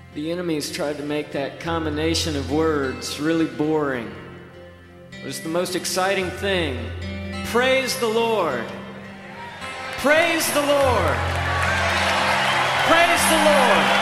The enemies tried to make that combination of words really boring. It was the most exciting thing. Praise the Lord. Praise the Lord. Praise the Lord.